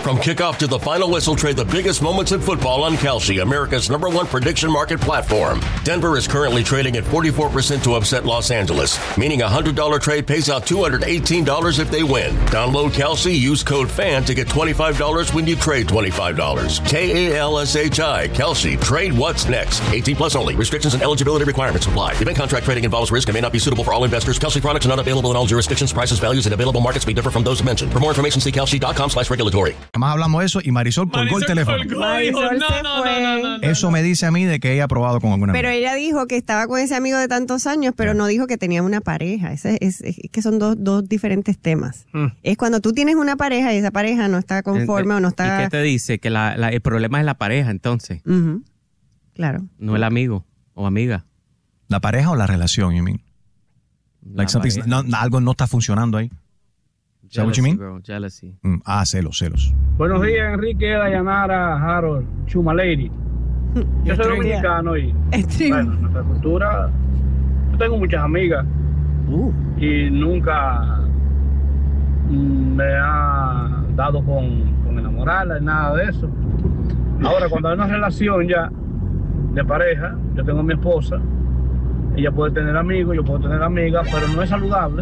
From kickoff to the final whistle, trade the biggest moments in football on Kalshi, America's #1 prediction market platform. Denver is currently trading at 44% to upset Los Angeles, meaning a $100 trade pays out $218 if they win. Download Kalshi, use code FAN to get $25 when you trade $25. KALSHI, Kalshi, trade what's next. 18 plus only. Restrictions and eligibility requirements apply. Event contract trading involves risk and may not be suitable for all investors. Kalshi products are not available in all jurisdictions. Prices, values, and available markets may differ from those mentioned. For more information, see kalshi.com/regulatory. Además hablamos de eso y Marisol colgó el teléfono. Marisol no. Eso me dice a mí de que ella ha probado con alguna Pero amiga. ella dijo que estaba con ese amigo de tantos años, pero no dijo que tenía una pareja. Es que son dos diferentes temas. Es cuando tú tienes una pareja y esa pareja no está conforme o no está... ¿Y qué te dice? Que el problema es la pareja, entonces. Uh-huh. Claro. No el amigo o amiga. ¿La pareja o la relación, you mean? Like something's, algo no está funcionando ahí. Is that what you mean? Girl, jealousy. Celos. Buenos días, Enrique, Dayanara, Harold, Chuma Lady. Yo soy dominicano y bueno, en nuestra cultura yo tengo muchas amigas y nunca me ha dado con enamorarla, nada de eso. Ahora, cuando hay una relación ya de pareja, yo tengo a mi esposa, ella puede tener amigos, yo puedo tener amigas, pero no es saludable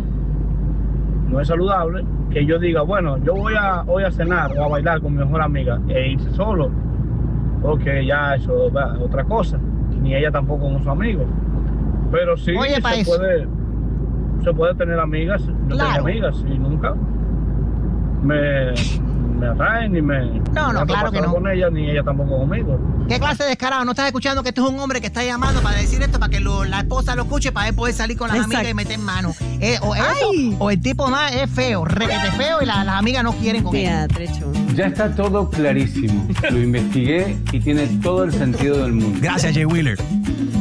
que yo diga, bueno, yo voy hoy a cenar o a bailar con mi mejor amiga e irse solo, porque ya eso es otra cosa, ni ella tampoco con su amigo. Pero sí se puede tener amigas, yo tengo amigas y nunca me atraen ni me... No, claro que no. Con ella, ni ella tampoco conmigo. ¿Qué clase de descarado? ¿No estás escuchando que este es un hombre que está llamando para decir esto, para que la esposa lo escuche, para él poder salir con las amigas y meter mano? O el tipo más es feo, requete feo, y las amigas no quieren con él. Ya está todo clarísimo. Lo investigué y tiene todo el sentido del mundo. Gracias, Jay Wheeler.